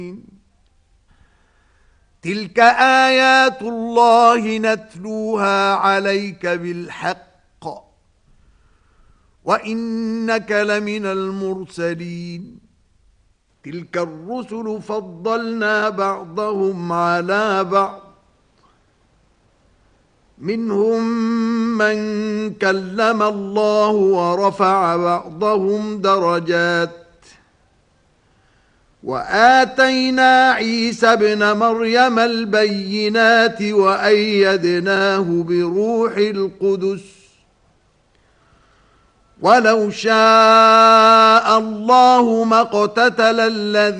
تلك آيات الله نتلوها عليك بالحق وإنك لمن المرسلين. تلك الرسل فضلنا بعضهم على بعض، منهم من كلم الله ورفع بعضهم درجات، وآتينا عيسى ابن مريم البينات وأيدناه بروح القدس، ولو شاء الله ما اقتتل الذين